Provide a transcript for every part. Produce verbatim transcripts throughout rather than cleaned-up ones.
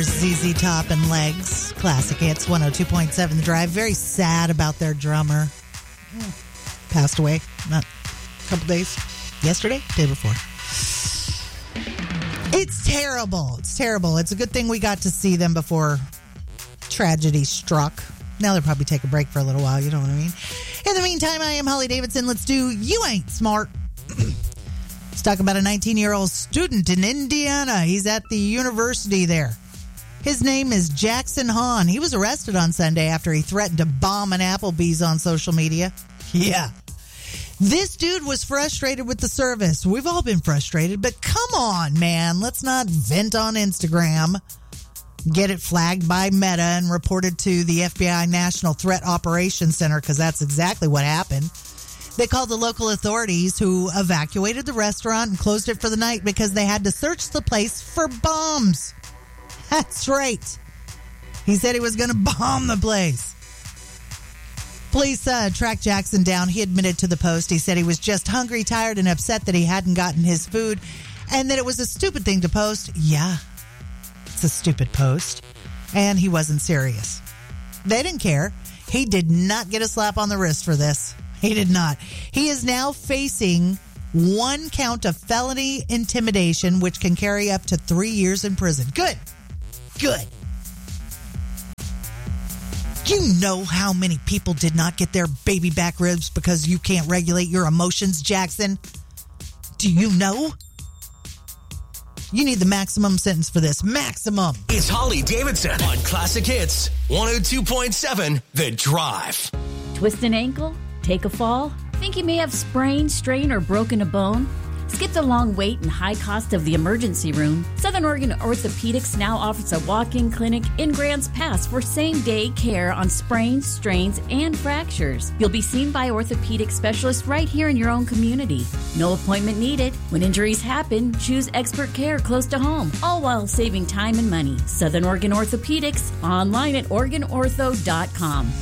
Z Z Top and Legs, classic hits, one oh two point seven The Drive. Very sad about their drummer. Passed away not a couple days. Yesterday? Day before. It's terrible. It's terrible. It's a good thing we got to see them before tragedy struck. Now they'll probably take a break for a little while, you know what I mean? In the meantime, I am Holly Davidson. Let's do You Ain't Smart. Let's talk about a nineteen-year-old student in Indiana. He's at the university there. His name is Jackson Hahn. He was arrested on Sunday after he threatened to bomb an Applebee's on social media. Yeah. This dude was frustrated with the service. We've all been frustrated, but come on, man. Let's not vent on Instagram. Get it flagged by Meta and reported to the F B I National Threat Operations Center, because that's exactly what happened. They called the local authorities, who evacuated the restaurant and closed it for the night because they had to search the place for bombs. That's right. He said he was going to bomb the place. Police uh, tracked Jackson down. He admitted to the Post. He said he was just hungry, tired, and upset that he hadn't gotten his food, and that it was a stupid thing to post. Yeah, it's a stupid post. And he wasn't serious. They didn't care. He did not get a slap on the wrist for this. He did not. He is now facing one count of felony intimidation, which can carry up to three years in prison. Good. Good. You know how many people did not get their baby back ribs because you can't regulate your emotions, Jackson? Do you know? You need the maximum sentence for this. Maximum. It's Holly Davidson on Classic Hits one oh two point seven The Drive. Twist an ankle? Take a fall? Think you may have sprained, strained, or broken a bone? Skip the long wait and high cost of the emergency room. Southern Oregon Orthopedics now offers a walk-in clinic in Grants Pass for same-day care on sprains, strains, and fractures. You'll be seen by orthopedic specialists right here in your own community. No appointment needed. When injuries happen, choose expert care close to home, all while saving time and money. Southern Oregon Orthopedics, online at oregon ortho dot com.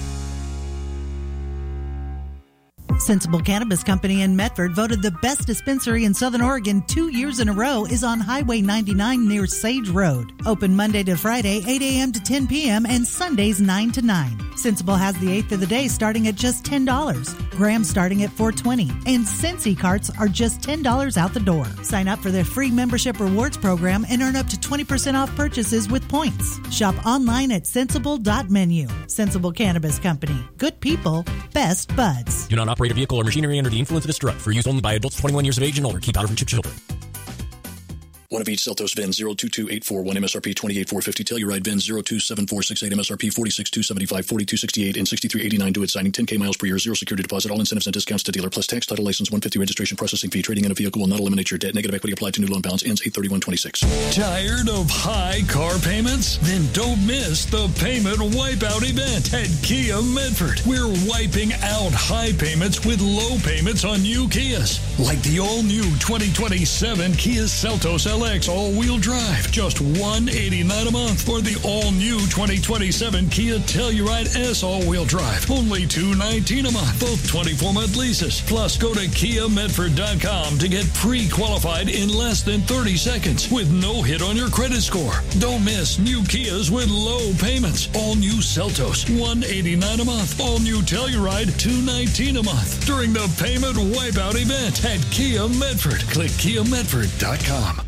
Sensible Cannabis Company in Medford, voted the best dispensary in Southern Oregon two years in a row, is on Highway ninety-nine near Sage Road. Open Monday to Friday, eight a.m. to ten p.m. and Sundays nine to nine. Sensible has the eighth of the day starting at just ten dollars. Grams starting at four dollars and twenty cents. And Scentsy carts are just ten dollars out the door. Sign up for their free membership rewards program and earn up to twenty percent off purchases with points. Shop online at sensible dot menu. Sensible Cannabis Company. Good people, best buds. Do not operate a vehicle or machinery under the influence of this drug. For use only by adults twenty-one years of age and older. Keep out of reach of children. One of each Celtos V I N zero two two eight four one M S R P twenty-eight four fifty. Telluride V I N zero two seven four six eight M S R P forty-six two seventy-five forty-two sixty-eight and sixty-three eighty-nine. Do it signing ten K miles per year. Zero security deposit. All incentives and discounts to dealer plus tax, title, license, one hundred fifty registration processing fee. Trading in a vehicle will not eliminate your debt. Negative equity applied to new loan balance. Ends eight thirty-one twenty-six. Tired of high car payments? Then don't miss the payment wipeout event at Kia Medford. We're wiping out high payments with low payments on new Kias. Like the all-new twenty twenty-seven Kia Seltos L X all-wheel drive, just one hundred eighty-nine dollars a month, or the all-new twenty twenty-seven Kia Telluride S all-wheel drive, only two hundred nineteen dollars a month, both twenty-four month leases. Plus, go to kia medford dot com to get pre-qualified in less than thirty seconds with no hit on your credit score. Don't miss new Kias with low payments. All-new Seltos, one hundred eighty-nine dollars a month. All-new Telluride, two hundred nineteen dollars a month. During the payment wipeout event at Kia Medford. Click kia medford dot com.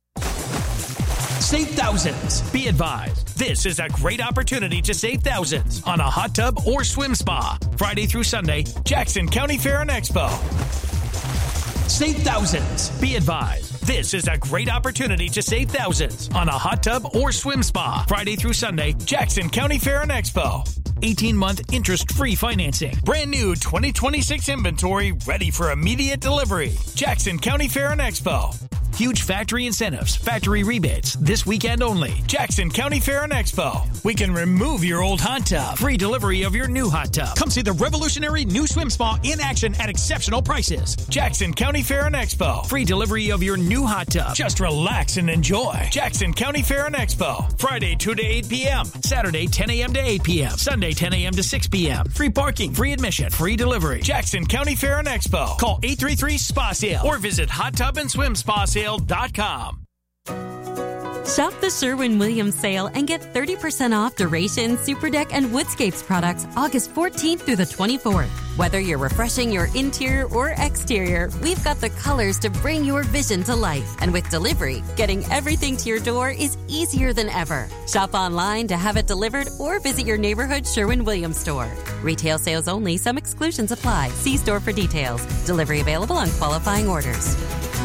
Save thousands. Be advised, this is a great opportunity to save thousands on a hot tub or swim spa. Friday through Sunday, Jackson County Fair and Expo. Save thousands. Be advised, this is a great opportunity to save thousands on a hot tub or swim spa. Friday through Sunday, Jackson County Fair and Expo. eighteen month interest-free financing. Brand new twenty twenty-six inventory ready for immediate delivery. Jackson County Fair and Expo. Huge factory incentives, factory rebates, this weekend only. Jackson County Fair and Expo. We can remove your old hot tub. Free delivery of your new hot tub. Come see the revolutionary new swim spa in action at exceptional prices. Jackson County Fair and Expo. Free delivery of your new hot tub. Just relax and enjoy. Jackson County Fair and Expo. Friday two to eight p.m. Saturday ten a.m. to eight p.m. Sunday ten a.m. to six p.m. Free parking, free admission, free delivery. Jackson County Fair and Expo. Call eight three three S P A Sale or visit hot tub and swim spa sale dot com. Shop the Sherwin-Williams sale and get thirty percent off Duration, Superdeck, and Woodscapes products August fourteenth through the twenty-fourth. Whether you're refreshing your interior or exterior, we've got the colors to bring your vision to life. And with delivery, getting everything to your door is easier than ever. Shop online to have it delivered or visit your neighborhood Sherwin-Williams store. Retail sales only. Some exclusions apply. See store for details. Delivery available on qualifying orders.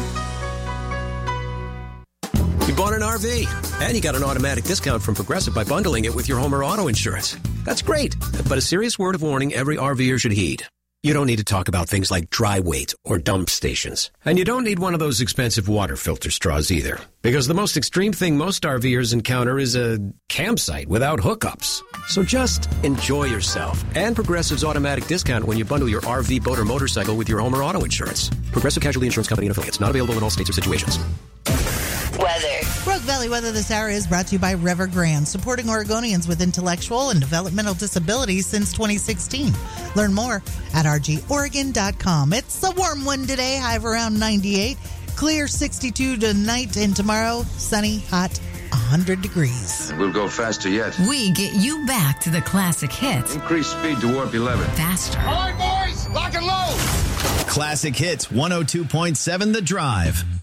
You bought an R V, and you got an automatic discount from Progressive by bundling it with your home or auto insurance. That's great, but a serious word of warning every RVer should heed. You don't need to talk about things like dry weight or dump stations. And you don't need one of those expensive water filter straws either, because the most extreme thing most RVers encounter is a campsite without hookups. So just enjoy yourself and Progressive's automatic discount when you bundle your R V, boat, or motorcycle with your home or auto insurance. Progressive Casualty Insurance Company and affiliates. Not available in all states or situations. Weather. Rogue Valley Weather this hour is brought to you by Evergrande, supporting Oregonians with intellectual and developmental disabilities since twenty sixteen. Learn more at r g oregon dot com. It's a warm one today, high of around ninety-eight. Clear sixty-two tonight, and tomorrow, sunny, hot, one hundred degrees. We'll go faster yet. We get you back to the classic hits. Increase speed to warp eleven. Faster. All right, boys, lock and load. Classic Hits one oh two point seven The Drive.